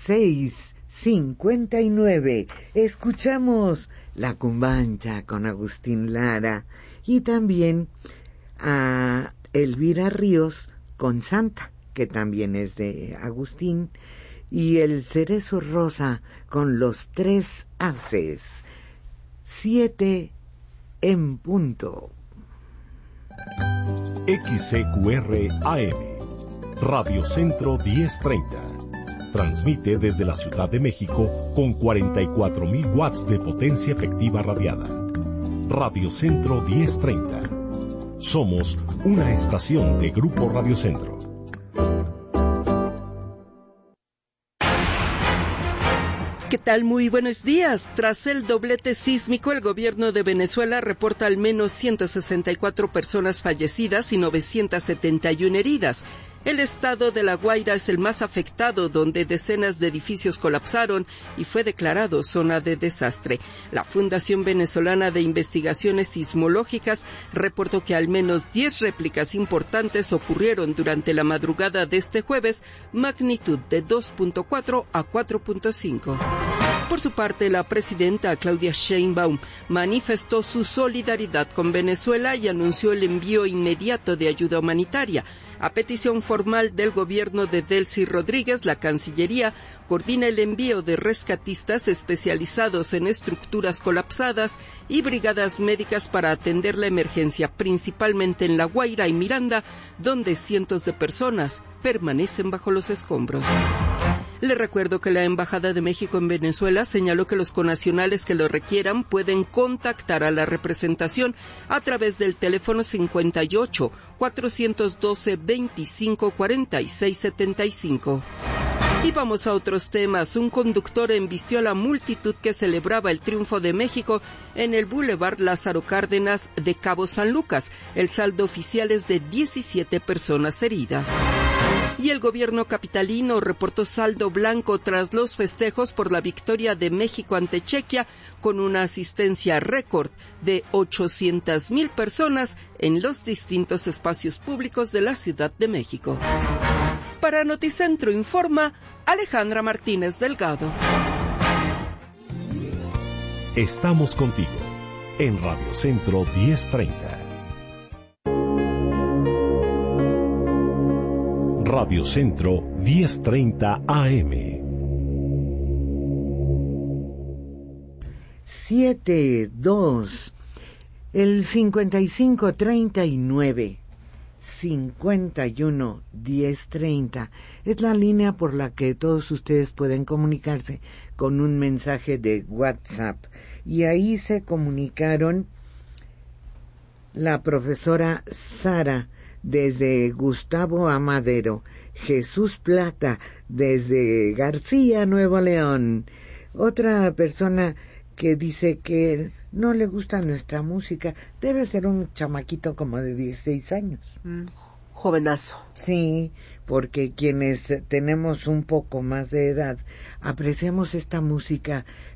6:59. Escuchamos La Cumbancha con Agustín Lara y también a Elvira Ríos con Santa, que también es de Agustín, y el Cerezo Rosa con Los Tres Haces. 7 en punto. XCQR AM, Radio Centro 1030. Transmite desde la Ciudad de México con 44.000 watts de potencia efectiva radiada. Radio Centro 1030. Somos una estación de Grupo Radio Centro. ¿Qué tal? Muy buenos días. Tras el doblete sísmico, el gobierno de Venezuela reporta al menos 164 personas fallecidas y 971 heridas. El estado de La Guaira es el más afectado, donde decenas de edificios colapsaron y fue declarado zona de desastre. La Fundación Venezolana de Investigaciones Sismológicas reportó que al menos 10 réplicas importantes ocurrieron durante la madrugada de este jueves, magnitud de 2.4 a 4.5. Por su parte, la presidenta Claudia Sheinbaum manifestó su solidaridad con Venezuela y anunció el envío inmediato de ayuda humanitaria. A petición formal del gobierno de Delcy Rodríguez, la Cancillería coordina el envío de rescatistas especializados en estructuras colapsadas y brigadas médicas para atender la emergencia, principalmente en La Guaira y Miranda, donde cientos de personas permanecen bajo los escombros. Le recuerdo que la Embajada de México en Venezuela señaló que los connacionales que lo requieran pueden contactar a la representación a través del teléfono 58 412 25 46 75. Y vamos a otros temas. Un conductor embistió a la multitud que celebraba el triunfo de México en el Boulevard Lázaro Cárdenas de Cabo San Lucas. El saldo oficial es de 17 personas heridas. Y el gobierno capitalino reportó saldo blanco tras los festejos por la victoria de México ante Chequia, con una asistencia récord de 800,000 personas en los distintos espacios públicos de la Ciudad de México. Para Noticentro informa Alejandra Martínez Delgado. Estamos contigo en Radio Centro 1030. Radio Centro 1030 AM. 7-2. El 5539 51 1030 es la línea por la que todos ustedes pueden comunicarse con un mensaje de WhatsApp. Y ahí se comunicaron la profesora Sara desde Gustavo Amadero, Jesús Plata desde García, Nuevo León. Otra persona que dice que no le gusta nuestra música, debe ser un chamaquito como de 16 años. Jovenazo. Sí, porque quienes tenemos un poco más de edad apreciamos esta música